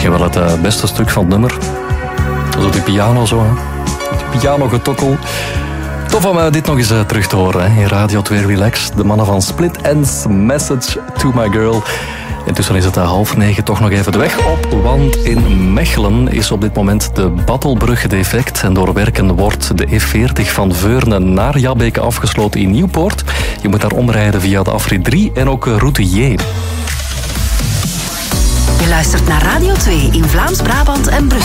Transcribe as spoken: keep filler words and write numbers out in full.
misschien wel het uh, beste stuk van het nummer. Zo die piano zo, hè. Die piano getokkel. Tof om uh, dit nog eens uh, terug te horen hè. In Radio twee Relax. De mannen van Split Enz, Message to My Girl. Intussen is het uh, half negen, toch nog even de weg op. Want in Mechelen is op dit moment de Battelbrug defect. En door werken wordt de E veertig van Veurne naar Jabbeke afgesloten in Nieuwpoort. Je moet daar omrijden via de afrit drie en ook uh, route J. Je luistert naar Radio twee in Vlaams-Brabant en Brussel.